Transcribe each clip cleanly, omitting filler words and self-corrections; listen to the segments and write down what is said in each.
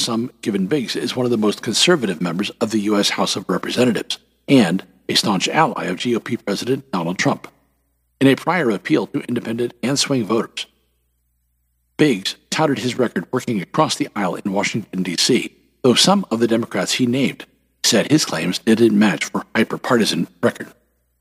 some given Biggs is one of the most conservative members of the U.S. House of Representatives and a staunch ally of GOP President Donald Trump. In a prior appeal to independent and swing voters, Biggs touted his record working across the aisle in Washington, D.C., though some of the Democrats he named said his claims didn't match for hyper-partisan record.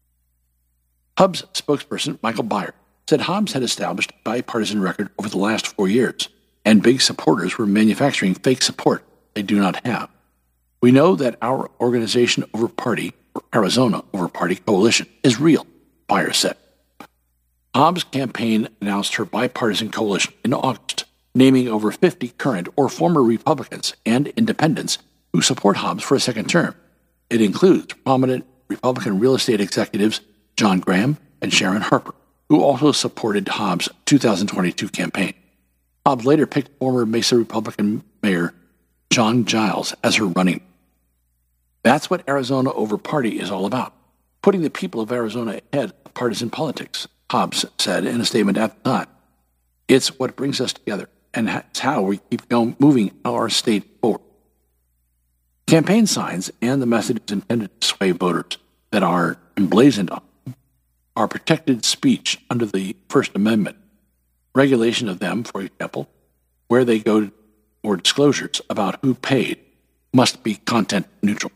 Hub's spokesperson, Michael Byer, said Hobbs had established a bipartisan record over the last 4 years, and Biggs supporters were manufacturing fake support they do not have. We know that our organization over party, or Arizona over party coalition, is real, Byer said. Hobbs' campaign announced her bipartisan coalition in August, naming over 50 current or former Republicans and independents who support Hobbs for a second term. It includes prominent Republican real estate executives John Graham and Sharon Harper, who also supported Hobbs' 2022 campaign. Hobbs later picked former Mesa Republican Mayor John Giles as her running. That's what Arizona over party is all about, putting the people of Arizona ahead of partisan politics, Hobbs said in a statement at the time. It's what brings us together, and it's how we keep moving our state forward. Campaign signs and the messages intended to sway voters that are emblazoned on them are protected speech under the First Amendment. Regulation of them, for example, where they go or disclosures about who paid, must be content neutral.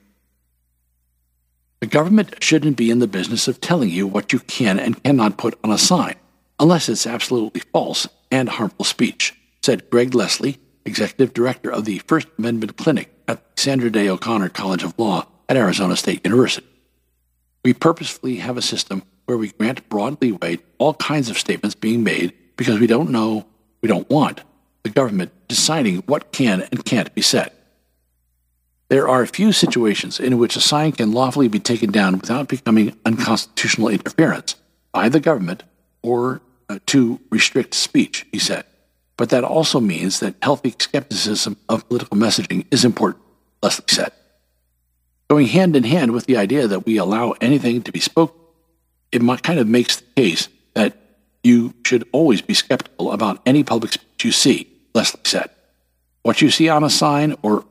The government shouldn't be in the business of telling you what you can and cannot put on a sign, unless it's absolutely false and harmful speech, said Greg Leslie, executive director of the First Amendment Clinic at Sandra Day O'Connor College of Law at Arizona State University. We purposefully have a system where we grant broad leeway to all kinds of statements being made because we don't want the government deciding what can and can't be said. There are few situations in which a sign can lawfully be taken down without becoming unconstitutional interference by the government or to restrict speech, he said. But that also means that healthy skepticism of political messaging is important, Leslie said. Going hand in hand with the idea that we allow anything to be spoken, it kind of makes the case that you should always be skeptical about any public speech you see, Leslie said. What you see on a sign or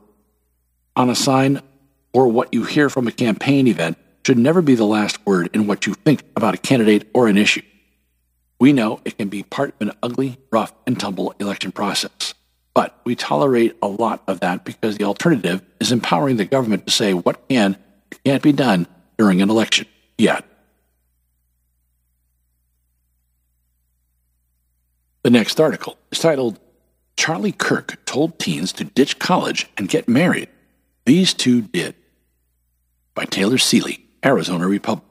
what you hear from a campaign event should never be the last word in what you think about a candidate or an issue. We know it can be part of an ugly, rough, and tumble election process, but we tolerate a lot of that because the alternative is empowering the government to say what can and can't be done during an election, yet. The next article is titled, Charlie Kirk Told Teens to Ditch College and Get Married. These Two Did, by Taylor Seeley, Arizona Republic.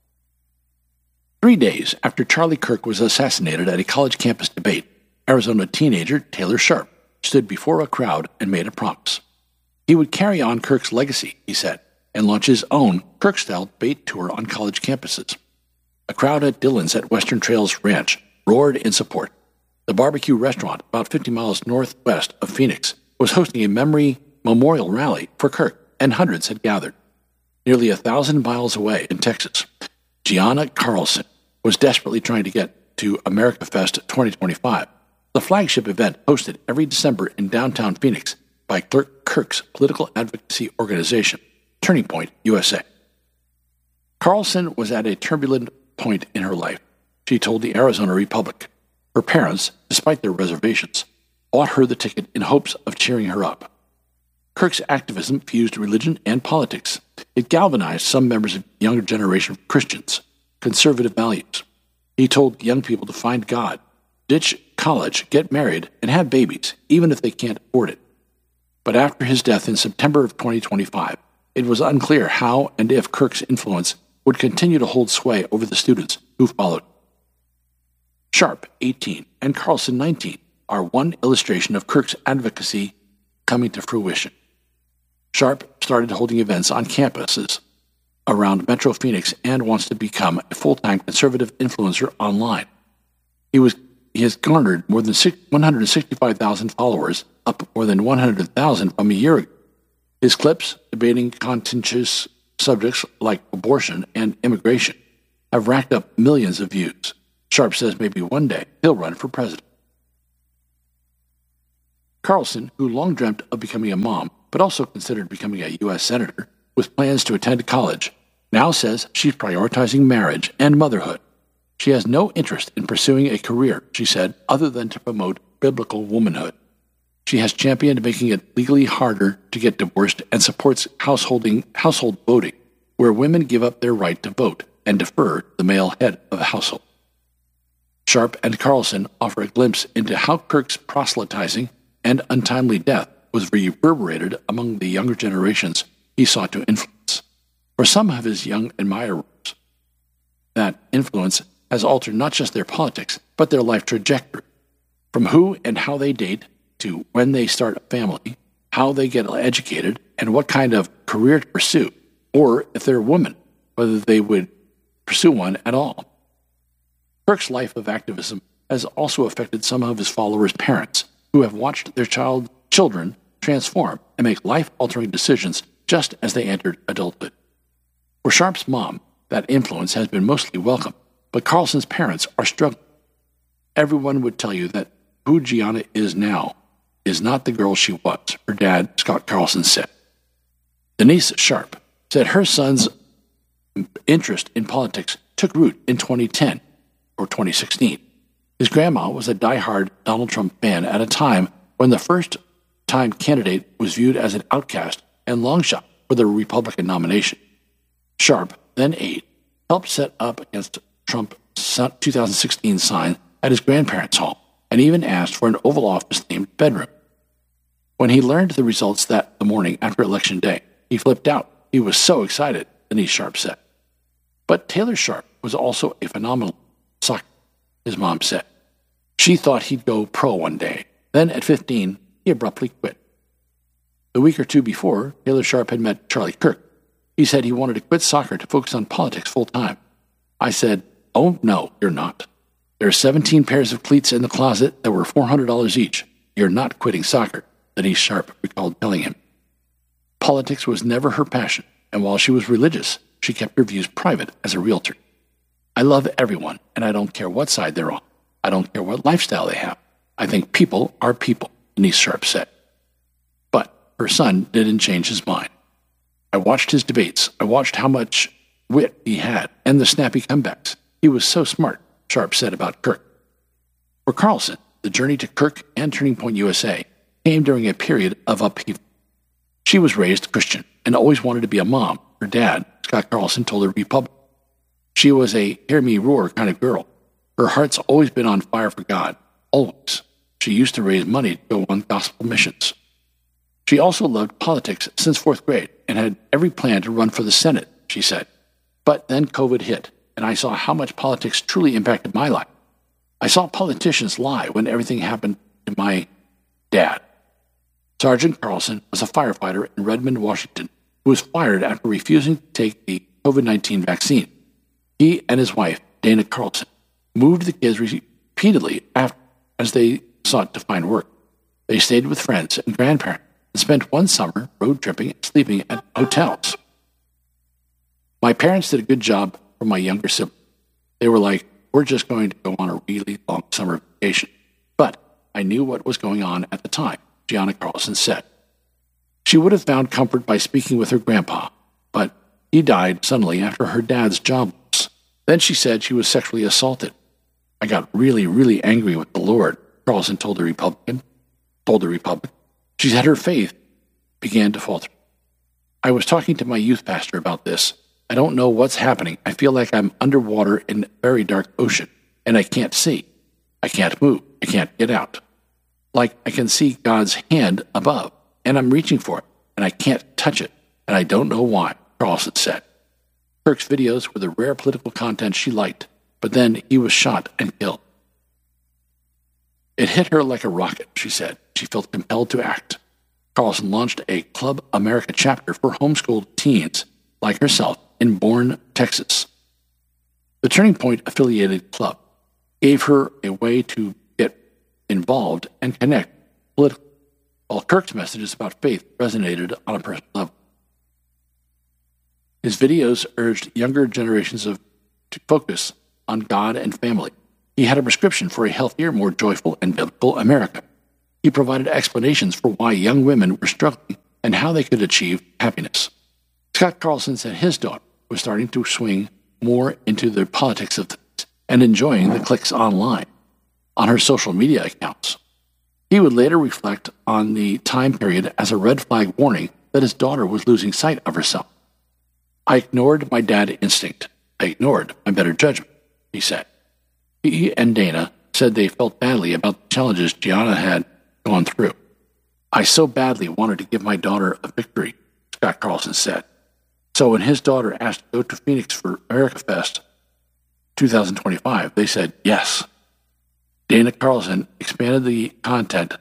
3 days after Charlie Kirk was assassinated at a college campus debate, Arizona teenager Taylor Sharp stood before a crowd and made a promise. He would carry on Kirk's legacy, he said, and launch his own Kirk-style debate tour on college campuses. A crowd at Dillon's at Western Trails Ranch roared in support. The barbecue restaurant, about 50 miles northwest of Phoenix, was hosting a memorial rally for Kirk, and hundreds had gathered. Nearly 1,000 miles away in Texas, Gianna Carlson was desperately trying to get to America Fest 2025, the flagship event hosted every December in downtown Phoenix by Kirk's political advocacy organization, Turning Point USA. Carlson was at a turbulent point in her life, she told the Arizona Republic. Her parents, despite their reservations, bought her the ticket in hopes of cheering her up. Kirk's activism fused religion and politics. It galvanized some members of the younger generation of Christians, conservative values. He told young people to find God, ditch college, get married, and have babies, even if they can't afford it. But after his death in September of 2025, it was unclear how and if Kirk's influence would continue to hold sway over the students who followed. Sharp, 18, and Carlson, 19, are one illustration of Kirk's advocacy coming to fruition. Sharp started holding events on campuses around Metro Phoenix and wants to become a full-time conservative influencer online. He has garnered more than 165,000 followers, up more than 100,000 from a year ago. His clips debating contentious subjects like abortion and immigration have racked up millions of views. Sharp says maybe one day he'll run for president. Carlson, who long dreamt of becoming a mom, but also considered becoming a U.S. Senator, with plans to attend college, now says she's prioritizing marriage and motherhood. She has no interest in pursuing a career, she said, other than to promote biblical womanhood. She has championed making it legally harder to get divorced and supports household voting, where women give up their right to vote and defer to the male head of a household. Sharp and Carlson offer a glimpse into how Kirk's proselytizing and untimely death was reverberated among the younger generations he sought to influence. For some of his young admirers, that influence has altered not just their politics, but their life trajectory. From who and how they date, to when they start a family, how they get educated, and what kind of career to pursue, or if they're a woman, whether they would pursue one at all. Kirk's life of activism has also affected some of his followers' parents, who have watched their children transform and make life-altering decisions just as they entered adulthood. For Sharp's mom, that influence has been mostly welcome, but Carlson's parents are struggling. Everyone would tell you that who Gianna is now is not the girl she was, her dad, Scott Carlson, said. Denise Sharp said her son's interest in politics took root in 2010 or 2016. His grandma was a diehard Donald Trump fan at a time when the first-time candidate was viewed as an outcast and long shot for the Republican nomination. Sharp, then 8, helped set up against Trump's 2016 sign at his grandparents' home and even asked for an Oval Office-themed bedroom. When he learned the results the morning after Election Day, he flipped out. He was so excited, Denise Sharp said. But Taylor Sharp was also a phenomenal soccer, his mom said. She thought he'd go pro one day. Then at 15, he abruptly quit. The week or two before, Taylor Sharp had met Charlie Kirk. He said he wanted to quit soccer to focus on politics full-time. I said, "Oh, no, you're not. There are 17 pairs of cleats in the closet that were $400 each. You're not quitting soccer," Denise Sharp recalled telling him. Politics was never her passion, and while she was religious, she kept her views private as a realtor. "I love everyone, and I don't care what side they're on. I don't care what lifestyle they have. I think people are people," Denise Sharp said. But her son didn't change his mind. "I watched his debates. I watched how much wit he had and the snappy comebacks. He was so smart," Sharp said about Kirk. For Carlson, the journey to Kirk and Turning Point USA came during a period of upheaval. She was raised Christian and always wanted to be a mom. Her dad, Scott Carlson, told her Republican. She was a hear me roar kind of girl. Her heart's always been on fire for God, always. She used to raise money to go on gospel missions. She also loved politics since 4th grade and had every plan to run for the Senate, she said. But then COVID hit, and I saw how much politics truly impacted my life. I saw politicians lie when everything happened to my dad. Sergeant Carlson was a firefighter in Redmond, Washington, who was fired after refusing to take the COVID-19 vaccine. He and his wife, Dana Carlson, moved the kids repeatedly as they sought to find work. They stayed with friends and grandparents and spent one summer road tripping and sleeping at hotels. My parents did a good job for my younger siblings. They were like, "We're just going to go on a really long summer vacation." But I knew what was going on at the time, Gianna Carlson said. She would have found comfort by speaking with her grandpa, but he died suddenly after her dad's job loss. Then she said she was sexually assaulted. "I got really, really angry with the Lord," Carlson told the Republic. She said her faith began to falter. "I was talking to my youth pastor about this. I don't know what's happening. I feel like I'm underwater in a very dark ocean, and I can't see. I can't move. I can't get out. Like I can see God's hand above, and I'm reaching for it, and I can't touch it, and I don't know why," Carlson said. Kirk's videos were the rare political content she liked, but then he was shot and killed. "It hit her like a rocket," she said. She felt compelled to act. Carlson launched a Club America chapter for homeschooled teens like herself in Bourne, Texas. The Turning Point affiliated club gave her a way to get involved and connect politically, while Kirk's messages about faith resonated on a personal level. His videos urged younger generations to focus on God and family. He had a prescription for a healthier, more joyful, and biblical America. He provided explanations for why young women were struggling and how they could achieve happiness. Scott Carlson said his daughter was starting to swing more into the politics of things and enjoying the clicks online on her social media accounts. He would later reflect on the time period as a red flag warning that his daughter was losing sight of herself. "I ignored my dad instinct. I ignored my better judgment," he said. He and Dana said they felt badly about the challenges Gianna had gone through. "I so badly wanted to give my daughter a victory," Scott Carlson said. So when his daughter asked to go to Phoenix for America Fest 2025, they said yes. Dana Carlson described the content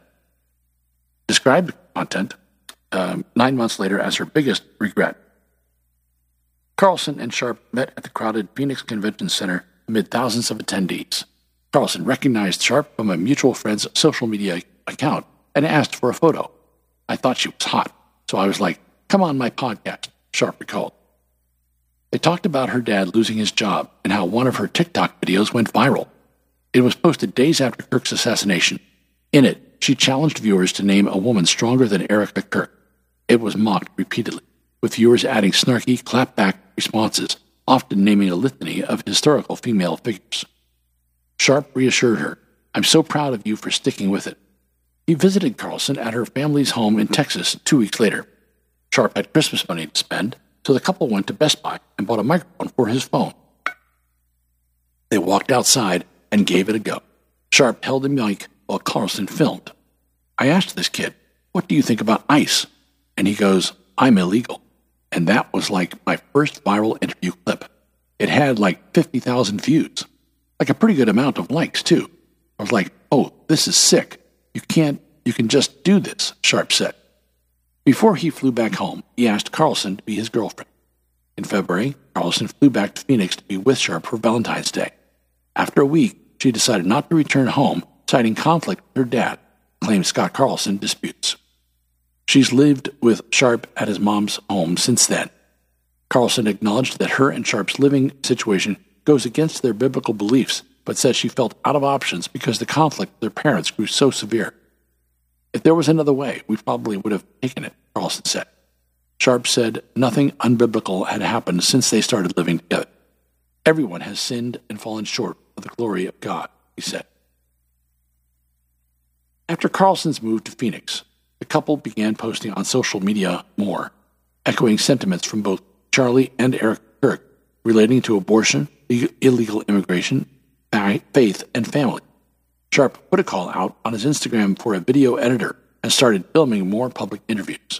9 months later as her biggest regret. Carlson and Sharp met at the crowded Phoenix Convention Center amid thousands of attendees. Carlson recognized Sharp from a mutual friend's social media account and asked for a photo. "I thought she was hot, so I was like, come on my podcast," Sharp recalled. They talked about her dad losing his job and how one of her TikTok videos went viral. It was posted days after Kirk's assassination. In it, she challenged viewers to name a woman stronger than Erica Kirk. It was mocked repeatedly, with viewers adding snarky, clapback responses, often naming a litany of historical female figures. Sharp reassured her, "I'm so proud of you for sticking with it." He visited Carlson at her family's home in Texas 2 weeks later. Sharp had Christmas money to spend, so the couple went to Best Buy and bought a microphone for his phone. They walked outside and gave it a go. Sharp held the mic while Carlson filmed. "I asked this kid, 'What do you think about ICE?' And he goes, 'I'm illegal.' And that was like my first viral interview clip. It had like 50,000 views. Like a pretty good amount of likes, too. I was like, oh, this is sick. You can just do this," Sharp said. Before he flew back home, he asked Carlson to be his girlfriend. In February, Carlson flew back to Phoenix to be with Sharp for Valentine's Day. After a week, she decided not to return home, citing conflict with her dad, claimed Scott Carlson disputes. She's lived with Sharp at his mom's home since then. Carlson acknowledged that her and Sharp's living situation goes against their biblical beliefs, but said she felt out of options because the conflict with their parents grew so severe. "If there was another way, we probably would have taken it," Carlson said. Sharp said nothing unbiblical had happened since they started living together. "Everyone has sinned and fallen short of the glory of God," he said. After Carlson's move to Phoenix, the couple began posting on social media more, echoing sentiments from both Charlie and Eric Kirk relating to abortion, illegal immigration, faith, and family. Sharp put a call out on his Instagram for a video editor and started filming more public interviews.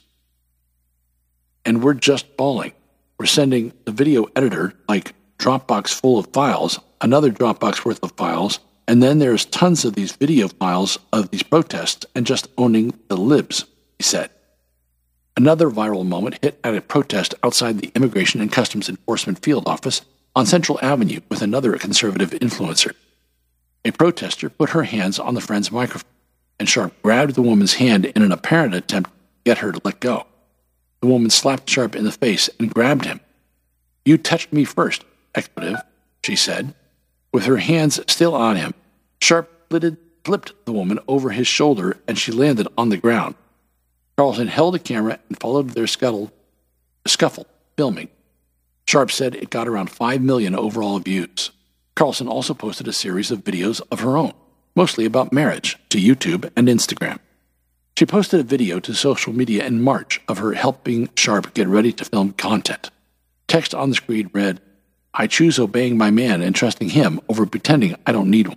"And we're just bawling. We're sending the video editor like Dropbox full of files, another Dropbox worth of files, and then there's tons of these video files of these protests and just owning the libs," he said. Another viral moment hit at a protest outside the Immigration and Customs Enforcement field office on Central Avenue with another conservative influencer. A protester put her hands on the friend's microphone, and Sharp grabbed the woman's hand in an apparent attempt to get her to let go. The woman slapped Sharp in the face and grabbed him. "You touched me first, expletive," she said. With her hands still on him, Sharp flipped the woman over his shoulder and she landed on the ground. Carlson held the camera and followed their scuffle, filming. Sharp said it got around 5 million overall views. Carlson also posted a series of videos of her own, mostly about marriage, to YouTube and Instagram. She posted a video to social media in March of her helping Sharp get ready to film content. Text on the screen read, "I choose obeying my man and trusting him over pretending I don't need one."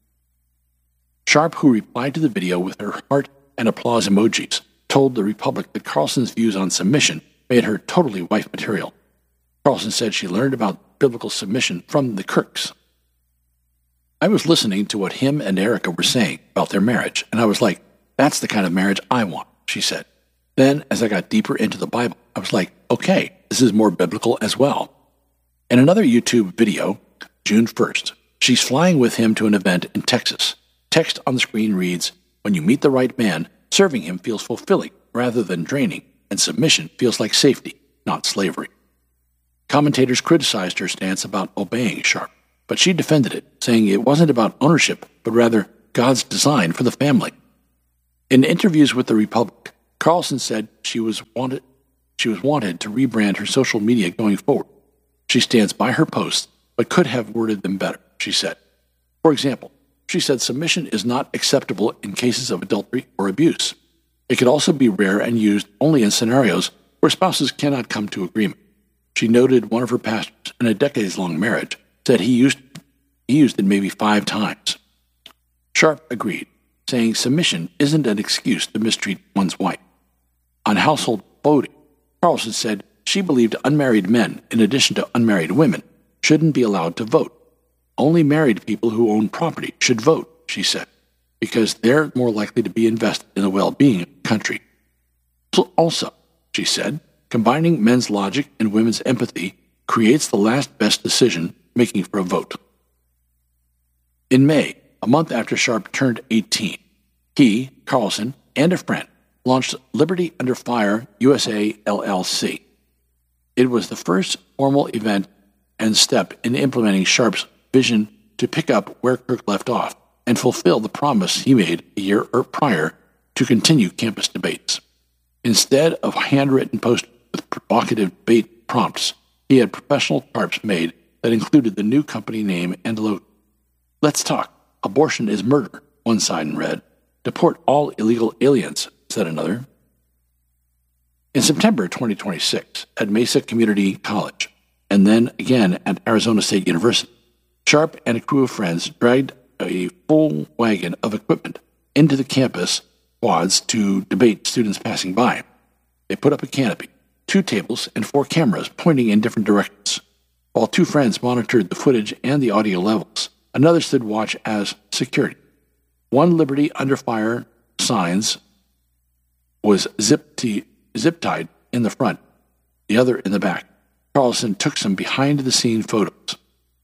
Sharp, who replied to the video with her heart and applause emojis, told the Republic that Carlson's views on submission made her totally wife material. Carlson said she learned about biblical submission from the Kirks. "I was listening to what him and Erica were saying about their marriage, and I was like, that's the kind of marriage I want," she said. Then, as I got deeper into the Bible, I was like, okay, this is more biblical as well. In another YouTube video, June 1st, she's flying with him to an event in Texas. Text on the screen reads, "When you meet the right man, serving him feels fulfilling rather than draining, and submission feels like safety, not slavery." Commentators criticized her stance about obeying Sharp, but she defended it, saying it wasn't about ownership, but rather God's design for the family. In interviews with the Republic, Carlson said she was wanted to rebrand her social media going forward. She stands by her posts, but could have worded them better, she said. For example, she said submission is not acceptable in cases of adultery or abuse. It could also be rare and used only in scenarios where spouses cannot come to agreement. She noted one of her pastors in a decades-long marriage said he used it maybe 5 times. Sharp agreed, saying submission isn't an excuse to mistreat one's wife. On household voting, Carlson said she believed unmarried men, in addition to unmarried women, shouldn't be allowed to vote. Only married people who own property should vote, she said, because they're more likely to be invested in the well-being of the country. Also, she said, combining men's logic and women's empathy creates the last best decision making for a vote. In May, a month after Sharp turned 18, he, Carlson, and a friend launched Liberty Under Fire USA LLC. It was the first formal event and step in implementing Sharp's vision to pick up where Kirk left off and fulfill the promise he made a year prior to continue campus debates. Instead of handwritten posters with provocative debate prompts, he had professional tarps made that included the new company name and logo. "Let's talk. Abortion is murder," one sign read. "Deport all illegal aliens," said another. In September 2026, at Mesa Community College, and then again at Arizona State University, Sharp and a crew of friends dragged a full wagon of equipment into the campus quads to debate students passing by. They put up a canopy, 2 tables, and 4 cameras pointing in different directions. While 2 friends monitored the footage and the audio levels, another stood watch as security. One Liberty Under Fire signs was zip-tied in the front, the other in the back. Carlson took some behind-the-scene photos.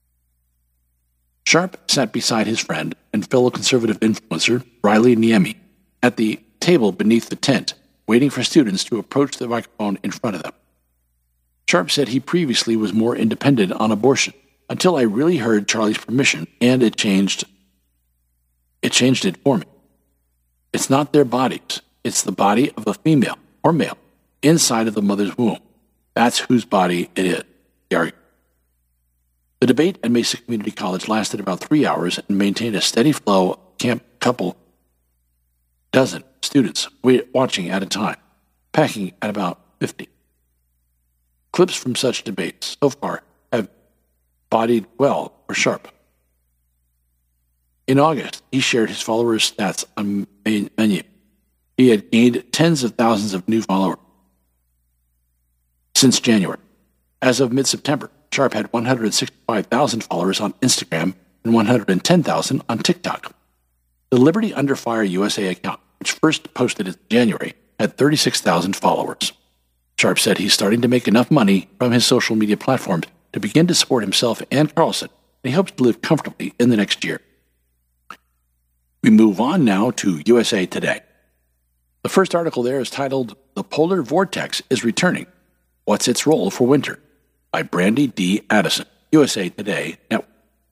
Sharp sat beside his friend and fellow conservative influencer Riley Niemi at the table beneath the tent, waiting for students to approach the microphone in front of them. Sharp said he previously was more independent on abortion, until I really heard Charlie's permission, and it changed it for me. It's not their bodies. It's the body of a female or male inside of the mother's womb. That's whose body it is, he argued. The debate at Mesa Community College lasted about 3 hours and maintained a steady flow of couple dozen students watching at a time, packing at about 50. Clips from such debates so far have bodied well for Sharp. In August, he shared his followers' stats on Menu. He had gained tens of thousands of new followers since January. As of mid-September, Sharp had 165,000 followers on Instagram and 110,000 on TikTok. The Liberty Under Fire USA account, which first posted in January, had 36,000 followers. Sharp said he's starting to make enough money from his social media platforms to begin to support himself and Carlson, and he hopes to live comfortably in the next year. We move on now to USA Today. The first article there is titled, "The Polar Vortex is Returning. What's its Role for Winter?" by Brandy D. Addison, USA Today Network.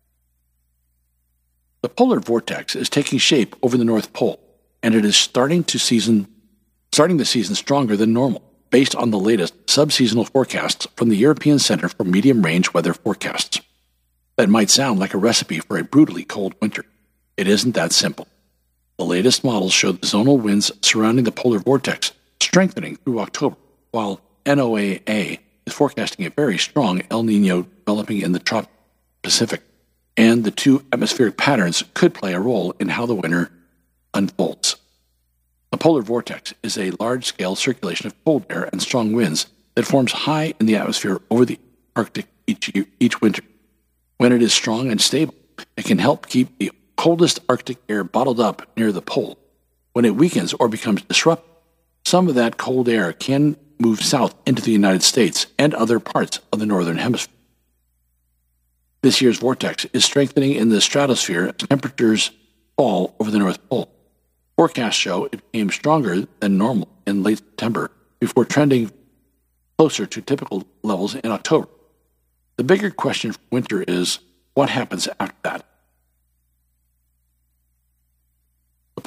The polar vortex is taking shape over the North Pole, and it is starting the season stronger than normal, based on the latest sub-seasonal forecasts from the European Center for Medium-Range Weather Forecasts. That might sound like a recipe for a brutally cold winter. It isn't that simple. The latest models show the zonal winds surrounding the polar vortex strengthening through October, while NOAA is forecasting a very strong El Niño developing in the tropical Pacific, and the 2 atmospheric patterns could play a role in how the winter unfolds. The polar vortex is a large-scale circulation of cold air and strong winds that forms high in the atmosphere over the Arctic each winter. When it is strong and stable, it can help keep the coldest Arctic air bottled up near the pole. When it weakens or becomes disrupted, some of that cold air can move south into the United States and other parts of the northern hemisphere. This year's vortex is strengthening in the stratosphere as temperatures fall over the North Pole. Forecasts show it became stronger than normal in late September before trending closer to typical levels in October. The bigger question for winter is, what happens after that? The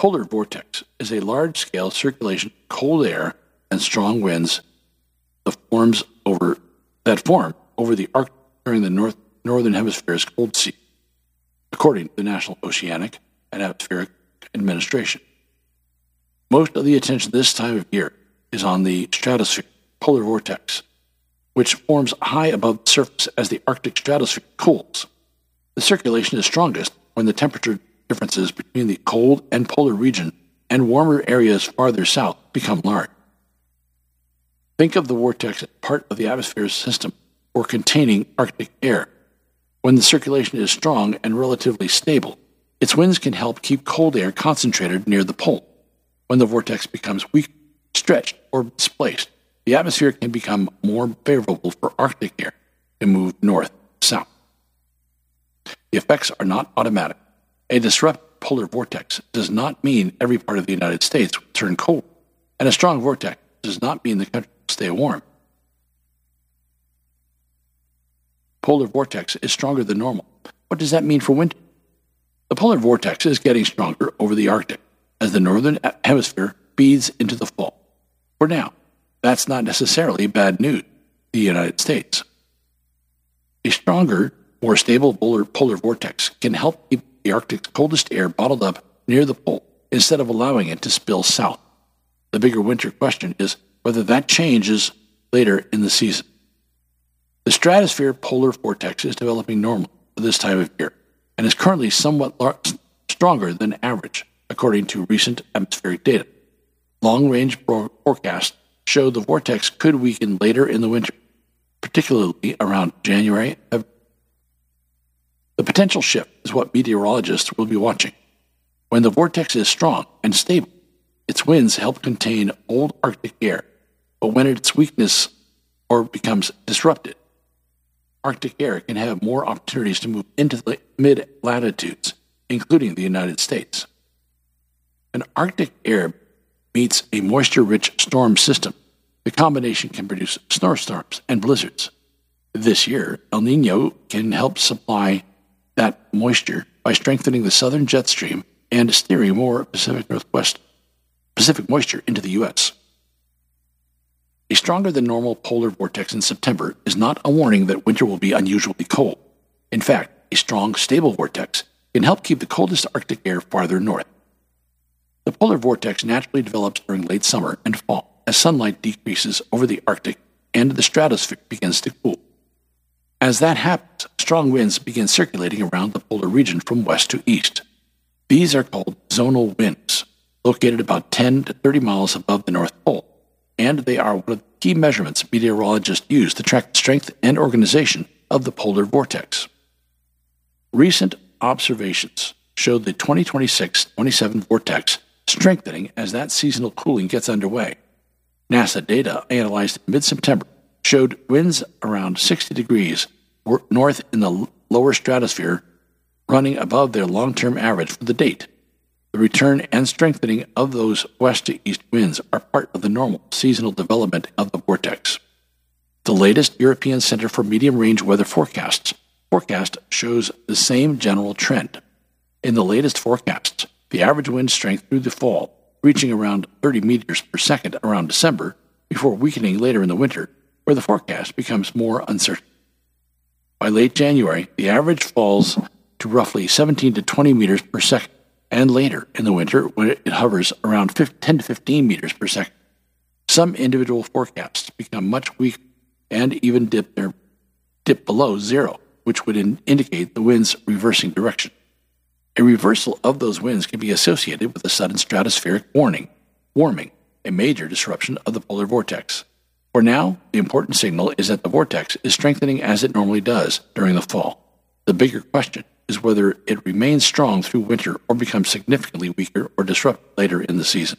polar vortex is a large-scale circulation of cold air and strong winds that form over the Arctic during the northern hemisphere's cold sea, according to the National Oceanic and Atmospheric Administration. Most of the attention this time of year is on the stratosphere polar vortex, which forms high above the surface as the Arctic stratosphere cools. The circulation is strongest when the temperature differences between the cold and polar region and warmer areas farther south become large. Think of the vortex as part of the atmosphere's system for containing Arctic air. When the circulation is strong and relatively stable, its winds can help keep cold air concentrated near the pole. When the vortex becomes weak, stretched, or displaced, the atmosphere can become more favorable for Arctic air to move north-south. The effects are not automatic. A disrupted polar vortex does not mean every part of the United States will turn cold, and a strong vortex does not mean the country will stay warm. Polar vortex is stronger than normal. What does that mean for winter? The polar vortex is getting stronger over the Arctic as the northern hemisphere feeds into the fall. For now, that's not necessarily bad news for the United States. A stronger, more stable polar vortex can help keep the Arctic's coldest air bottled up near the pole instead of allowing it to spill south. The bigger winter question is whether that changes later in the season. The stratosphere polar vortex is developing normally for this time of year and is currently somewhat stronger than average, according to recent atmospheric data. Long-range forecasts show the vortex could weaken later in the winter, particularly around January. The potential shift is what meteorologists will be watching. When the vortex is strong and stable, its winds help contain old Arctic air, but when its weakness or becomes disrupted, Arctic air can have more opportunities to move into the mid-latitudes, including the United States. When Arctic air meets a moisture-rich storm system, the combination can produce snowstorms and blizzards. This year, El Niño can help supply that moisture by strengthening the southern jet stream and steering more Pacific moisture into the U.S. A stronger than normal polar vortex in September is not a warning that winter will be unusually cold. In fact, a strong, stable vortex can help keep the coldest Arctic air farther north. The polar vortex naturally develops during late summer and fall as sunlight decreases over the Arctic and the stratosphere begins to cool. As that happens, strong winds begin circulating around the polar region from west to east. These are called zonal winds, located about 10 to 30 miles above the North Pole, and they are one of the key measurements meteorologists use to track the strength and organization of the polar vortex. Recent observations show the 2026-27 vortex strengthening as that seasonal cooling gets underway. NASA data analyzed in mid-September showed winds around 60 degrees north in the lower stratosphere running above their long-term average for the date. The return and strengthening of those west to east winds are part of the normal seasonal development of the vortex. The latest European Center for Medium-Range Weather forecast shows the same general trend. In the latest forecasts, the average wind strength through the fall, reaching around 30 meters per second around December, before weakening later in the winter, where the forecast becomes more uncertain. By late January, the average falls to roughly 17 to 20 meters per second, and later in the winter, when it hovers around 10 to 15 meters per second. Some individual forecasts become much weaker and even dip below zero, which would indicate the wind's reversing direction. A reversal of those winds can be associated with a sudden stratospheric warming, a major disruption of the polar vortex. For now, the important signal is that the vortex is strengthening as it normally does during the fall. The bigger question is whether it remains strong through winter or becomes significantly weaker or disrupted later in the season.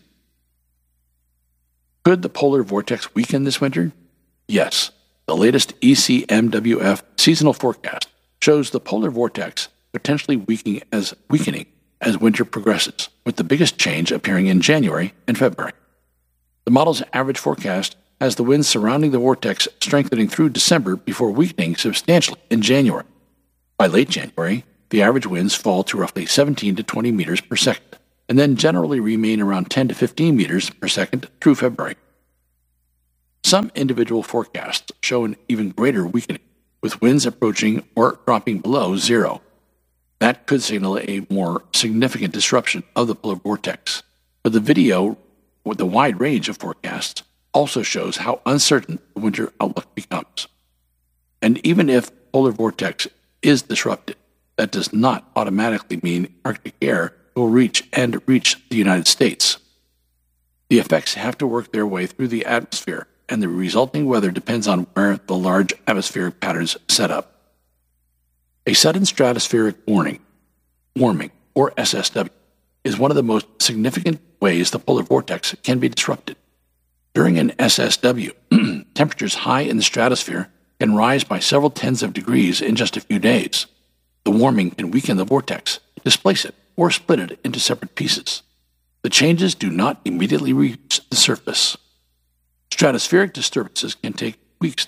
Could the polar vortex weaken this winter? Yes. The latest ECMWF seasonal forecast shows the polar vortex potentially weakening as winter progresses, with the biggest change appearing in January and February. The model's average forecast has the winds surrounding the vortex strengthening through December before weakening substantially in January. By late January, the average winds fall to roughly 17 to 20 meters per second, and then generally remain around 10 to 15 meters per second through February. Some individual forecasts show an even greater weakening, with winds approaching or dropping below zero. That could signal a more significant disruption of the polar vortex. But the video with the wide range of forecasts also shows how uncertain the winter outlook becomes. And even if the polar vortex is disrupted, that does not automatically mean Arctic air will reach the United States. The effects have to work their way through the atmosphere, and the resulting weather depends on where the large atmospheric patterns set up. A sudden stratospheric warming, or SSW, is one of the most significant ways the polar vortex can be disrupted. During an SSW, temperatures high in the stratosphere can rise by several tens of degrees in just a few days. The warming can weaken the vortex, displace it, or split it into separate pieces. The changes do not immediately reach the surface. Stratospheric disturbances can take weeks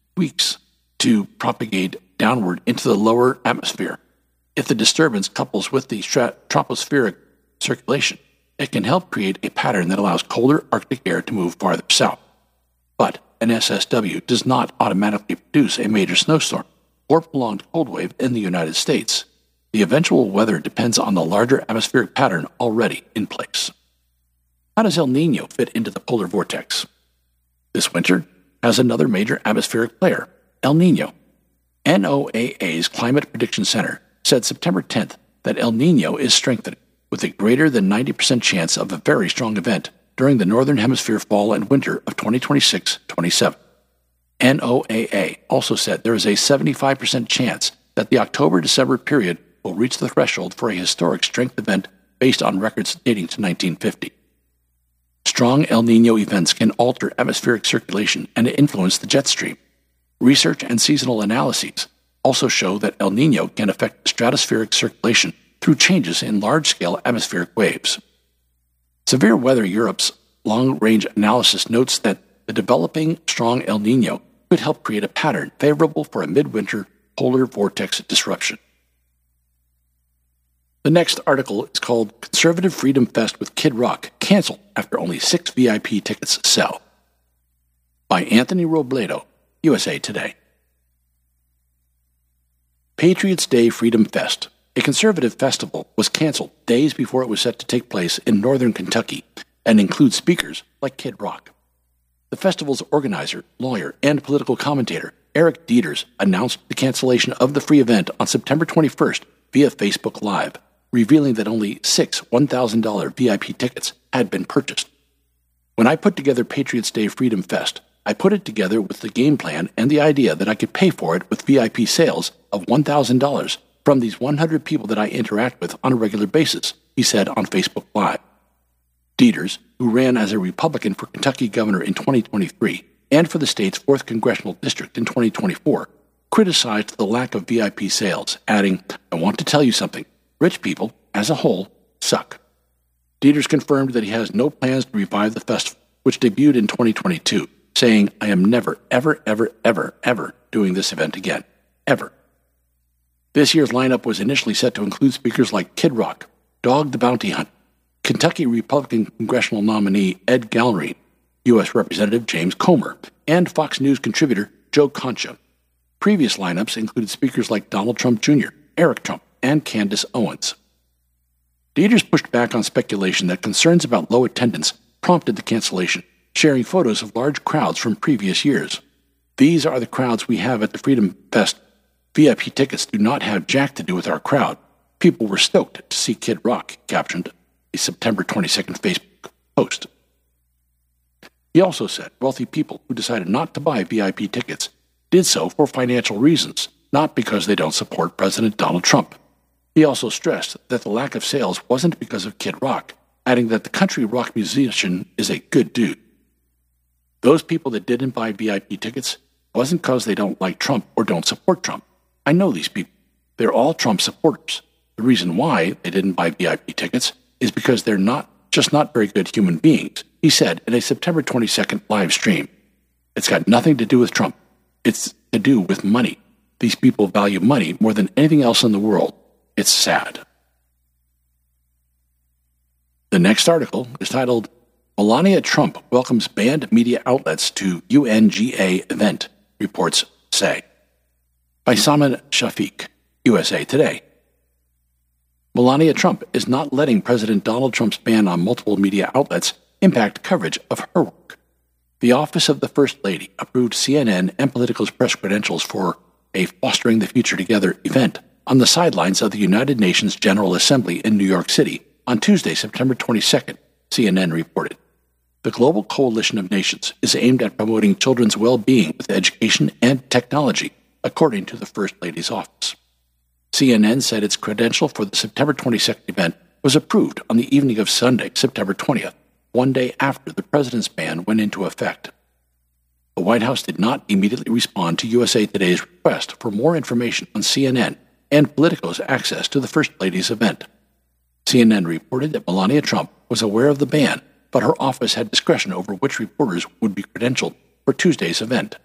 to propagate downward into the lower atmosphere. If the disturbance couples with the tropospheric circulation, it can help create a pattern that allows colder Arctic air to move farther south. But an SSW does not automatically produce a major snowstorm or prolonged cold wave in the United States. The eventual weather depends on the larger atmospheric pattern already in place. How does El Niño fit into the polar vortex? This winter has another major atmospheric player, El Niño. NOAA's Climate Prediction Center said September 10th that El Niño is strengthening, with a greater than 90% chance of a very strong event during the Northern Hemisphere fall and winter of 2026-27. NOAA also said there is a 75% chance that the October-December period will reach the threshold for a historic strength event based on records dating to 1950. Strong El Niño events can alter atmospheric circulation and influence the jet stream. Research and seasonal analyses also show that El Niño can affect stratospheric circulation through changes in large-scale atmospheric waves. Severe Weather Europe's long-range analysis notes that the developing strong El Niño could help create a pattern favorable for a midwinter polar vortex disruption. The next article is called Conservative Freedom Fest with Kid Rock Canceled After Only 6 VIP Tickets Sell, by Anthony Robledo, USA Today. Patriots Day Freedom Fest, a conservative festival, was canceled days before it was set to take place in northern Kentucky and includes speakers like Kid Rock. The festival's organizer, lawyer, and political commentator Eric Dieters announced the cancellation of the free event on September 21st via Facebook Live, revealing that only 6 $1,000 VIP tickets had been purchased. When I put together Patriots Day Freedom Fest, I put it together with the game plan and the idea that I could pay for it with VIP sales of $1,000 from these 100 people that I interact with on a regular basis, he said on Facebook Live. Dieters, who ran as a Republican for Kentucky governor in 2023 and for the state's 4th congressional district in 2024, criticized the lack of VIP sales, adding, "I want to tell you something. Rich people, as a whole, suck." Dieters confirmed that he has no plans to revive the festival, which debuted in 2022, saying, "I am never, ever, ever, ever, ever doing this event again. Ever." This year's lineup was initially set to include speakers like Kid Rock, Dog the Bounty Hunter, Kentucky Republican congressional nominee Ed Gallery, U.S. Representative James Comer, and Fox News contributor Joe Concha. Previous lineups included speakers like Donald Trump Jr., Eric Trump, and Candace Owens. Dieters pushed back on speculation that concerns about low attendance prompted the cancellation, sharing photos of large crowds from previous years. "These are the crowds we have at the Freedom Fest. VIP tickets do not have jack to do with our crowd. People were stoked to see Kid Rock," captioned a September 22nd Facebook post. He also said wealthy people who decided not to buy VIP tickets did so for financial reasons, not because they don't support President Donald Trump. He also stressed that the lack of sales wasn't because of Kid Rock, adding that the country rock musician is a good dude. Those people that didn't buy VIP tickets wasn't because they don't like Trump or don't support Trump. I know these people. They're all Trump supporters. The reason why they didn't buy VIP tickets is because they're not very good human beings, he said in a September 22nd live stream. It's got nothing to do with Trump. It's to do with money. These people value money more than anything else in the world. It's sad. The next article is titled, Melania Trump welcomes banned media outlets to UNGA event, reports say, by Salman Shafiq, USA Today. Melania Trump is not letting President Donald Trump's ban on multiple media outlets impact coverage of her work. The Office of the First Lady approved CNN and Politico's press credentials for a Fostering the Future Together event on the sidelines of the United Nations General Assembly in New York City on Tuesday, September 22nd, CNN reported. The Global Coalition of Nations is aimed at promoting children's well-being with education and technology, according to the First Lady's office. CNN said its credential for the September 22nd event was approved on the evening of Sunday, September 20th, one day after the president's ban went into effect. The White House did not immediately respond to USA Today's request for more information on CNN and Politico's access to the First Lady's event. CNN reported that Melania Trump was aware of the ban, but her office had discretion over which reporters would be credentialed for Tuesday's event.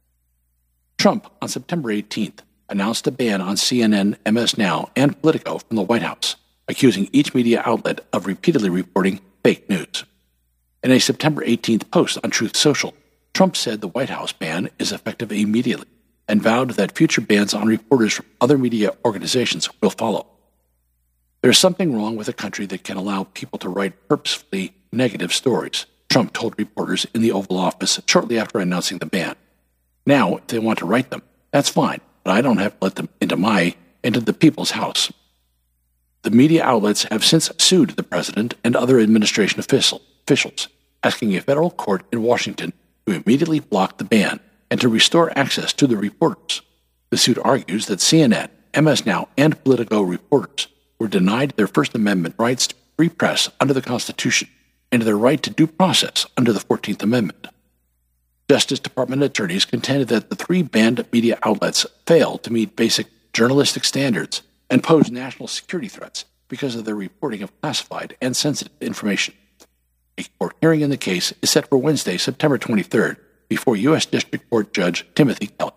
Trump, on September 18th, announced a ban on CNN, MS Now, and Politico from the White House, accusing each media outlet of repeatedly reporting fake news. In a September 18th post on Truth Social, Trump said the White House ban is effective immediately and vowed that future bans on reporters from other media organizations will follow. There's something wrong with a country that can allow people to write purposefully negative stories, Trump told reporters in the Oval Office shortly after announcing the ban. Now, if they want to write them, that's fine, but I don't have to let them into the people's house. The media outlets have since sued the president and other administration officials, asking a federal court in Washington to immediately block the ban and to restore access to the reporters. The suit argues that CNN, MS Now, and Politico reporters were denied their First Amendment rights to free press under the Constitution and their right to due process under the 14th Amendment. Justice Department attorneys contended that the three banned media outlets failed to meet basic journalistic standards and pose national security threats because of their reporting of classified and sensitive information. A court hearing in the case is set for Wednesday, September 23rd, before U.S. District Court Judge Timothy Kelly.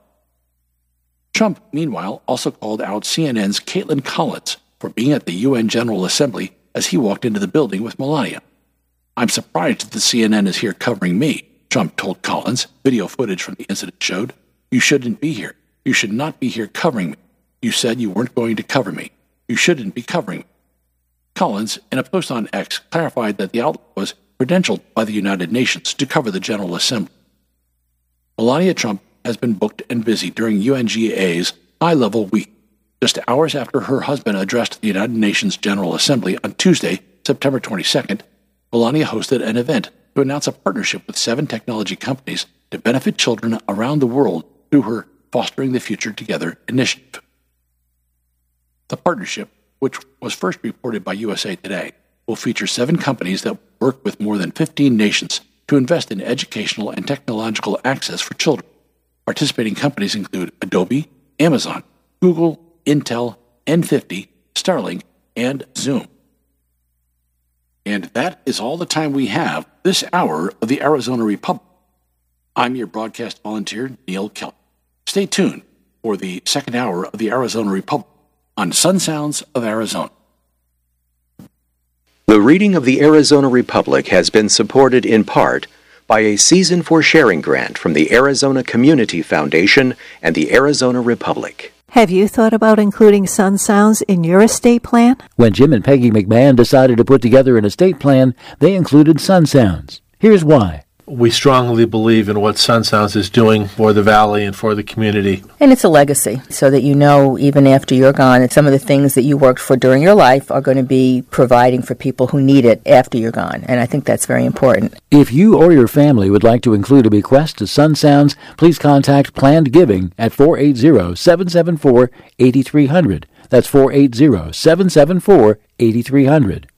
Trump, meanwhile, also called out CNN's Caitlin Collins for being at the UN General Assembly as he walked into the building with Melania. I'm surprised that CNN is here covering me, Trump told Collins. Video footage from the incident showed. You shouldn't be here. You should not be here covering me. You said you weren't going to cover me. You shouldn't be covering me. Collins, in a post on X, clarified that the outlet was credentialed by the United Nations to cover the General Assembly. Melania Trump has been booked and busy during UNGA's high-level week. Just hours after her husband addressed the United Nations General Assembly on Tuesday, September 22nd, Melania hosted an event to announce a partnership with 7 technology companies to benefit children around the world through her Fostering the Future Together initiative. The partnership, which was first reported by USA Today, will feature 7 companies that work with more than 15 nations to invest in educational and technological access for children. Participating companies include Adobe, Amazon, Google, Intel, N50, Starlink, and Zoom. And that is all the time we have this hour of the Arizona Republic. I'm your broadcast volunteer, Neil Kelly. Stay tuned for the second hour of the Arizona Republic on Sun Sounds of Arizona. The reading of the Arizona Republic has been supported in part by a Season for Sharing grant from the Arizona Community Foundation and the Arizona Republic. Have you thought about including Sun Sounds in your estate plan? When Jim and Peggy McMahon decided to put together an estate plan, they included Sun Sounds. Here's why. We strongly believe in what Sun Sounds is doing for the Valley and for the community. And it's a legacy, so that you know even after you're gone that some of the things that you worked for during your life are going to be providing for people who need it after you're gone. And I think that's very important. If you or your family would like to include a bequest to Sun Sounds, please contact Planned Giving at 480-774-8300. That's 480-774-8300.